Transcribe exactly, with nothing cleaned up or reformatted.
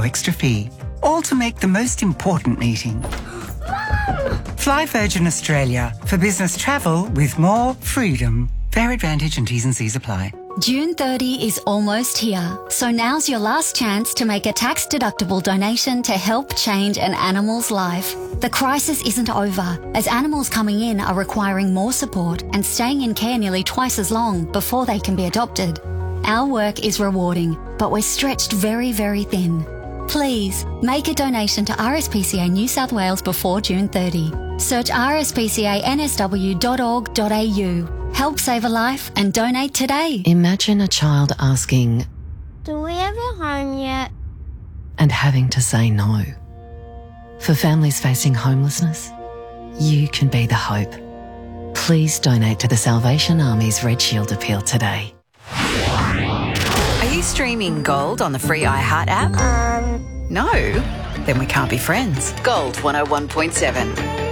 extra fee. All to make the most important meeting. Fly Virgin Australia for business travel with more freedom. Fair advantage and T's and C's apply. June thirtieth is almost here, so now's your last chance to make a tax-deductible donation to help change an animal's life. The crisis isn't over, as animals coming in are requiring more support and staying in care nearly twice as long before they can be adopted. Our work is rewarding, but we're stretched very, very thin. Please, make a donation to R S P C A New South Wales before June thirtieth. Search r s p c a n s w dot org dot a u. Help save a life and donate today. Imagine a child asking, "Do we have a home yet?" and having to say no. For families facing homelessness, you can be the hope. Please donate to the Salvation Army's Red Shield Appeal today. Are you streaming Gold on the free iHeart app? Um... No? Then we can't be friends. Gold one oh one point seven.